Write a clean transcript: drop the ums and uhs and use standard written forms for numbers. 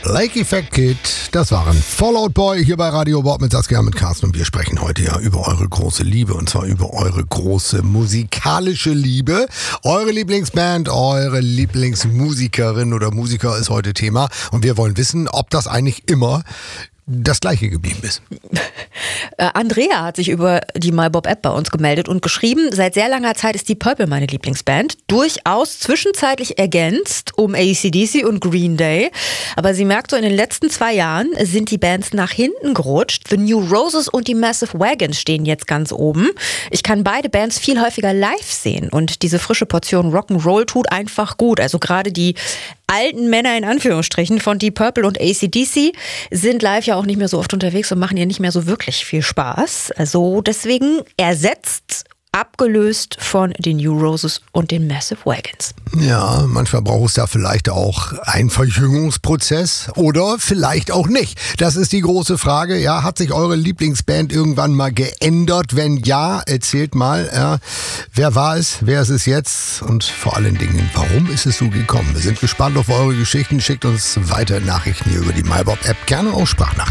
Lake Effect Kid, das waren Fallout Boy hier bei Radio Bob mit Saskia, mit Carsten, und wir sprechen heute ja über eure große Liebe, und zwar über eure große musikalische Liebe. Eure Lieblingsband, eure Lieblingsmusikerin oder Musiker ist heute Thema, und wir wollen wissen, ob das eigentlich immer das Gleiche geblieben ist. Andrea hat sich über die MyBob-App bei uns gemeldet und geschrieben, seit sehr langer Zeit ist die Purple meine Lieblingsband. Durchaus zwischenzeitlich ergänzt um AC/DC und Green Day. Aber sie merkt so, in den letzten 2 Jahren sind die Bands nach hinten gerutscht. The New Roses und die Massive Wagons stehen jetzt ganz oben. Ich kann beide Bands viel häufiger live sehen. Und diese frische Portion Rock'n'Roll tut einfach gut. Also gerade die alten Männer in Anführungsstrichen von Deep Purple und AC/DC sind live ja auch nicht mehr so oft unterwegs und machen ihr nicht mehr so wirklich viel Spaß. Also deswegen ersetzt, abgelöst von den New Roses und den Massive Wagons. Ja, manchmal braucht es da vielleicht auch einen Verjüngungsprozess oder vielleicht auch nicht. Das ist die große Frage. Ja, hat sich eure Lieblingsband irgendwann mal geändert? Wenn ja, erzählt mal, ja, wer war es, wer ist es jetzt und vor allen Dingen, warum ist es so gekommen? Wir sind gespannt auf eure Geschichten. Schickt uns weitere Nachrichten hier über die MyBob-App, gerne auch Sprachnachrichten.